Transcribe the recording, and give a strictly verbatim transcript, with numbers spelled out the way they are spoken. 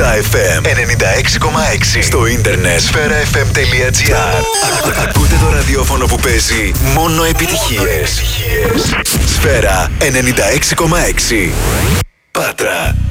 Σφαίρα εφ εμ ενενήντα έξι κόμμα έξι. Στο ίντερνετ σφαίρα εφ εμ τελεία τζι άρ. Ακούτε το ραδιόφωνο που παίζει μόνο επιτυχίες. Σφαίρα ενενήντα έξι κόμμα έξι. Πάτρα.